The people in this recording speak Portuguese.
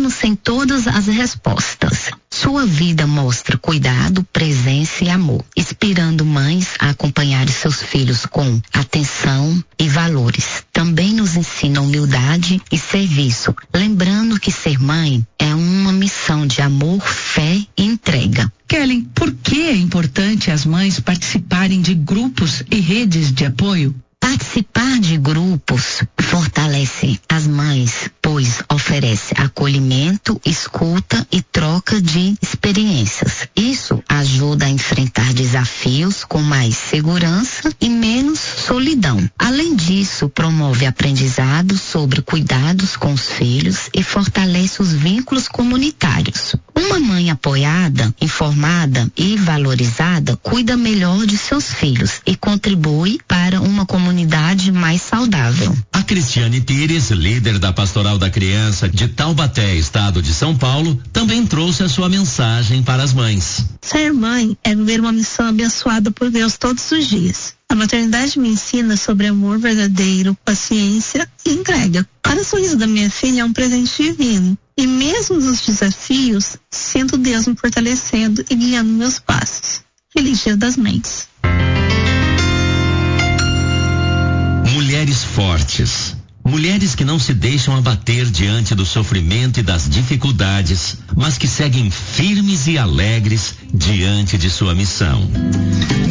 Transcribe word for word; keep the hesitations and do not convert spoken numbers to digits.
mesmo sem todas as respostas. Sua vida mostra cuidado, presença e amor, inspirando mães a acompanhar seus filhos com atenção e valores. Também nos ensina humildade e serviço, lembrando que ser mãe é uma missão de amor, fé e entrega. Kellen, por que é importante as mães participarem de grupos e redes de apoio? Participar de grupos fortalece as mães, pois oferece acolhimento, escuta e troca de experiências. Isso ajuda a enfrentar desafios com mais segurança e menos solidão. Além disso, promove aprendizado sobre cuidados com os filhos e fortalece os vínculos comunitários. Uma mãe apoiada, informada e valorizada cuida melhor de seus filhos e contribui para uma comunidade mais saudável. A Cristiane Pires, líder da Pastoral da Criança de Taubaté, estado de São Paulo, também trouxe a sua mensagem para as mães. Ser mãe é viver uma missão abençoada por Deus todos os dias. A maternidade me ensina sobre amor verdadeiro, paciência e entrega. Cada sorriso da minha filha é um presente divino. E mesmo nos desafios, sinto Deus me fortalecendo e guiando meus passos. Feliz Dia das Mães. Mulheres fortes. Mulheres que não se deixam abater diante do sofrimento e das dificuldades, mas que seguem firmes e alegres diante de sua missão.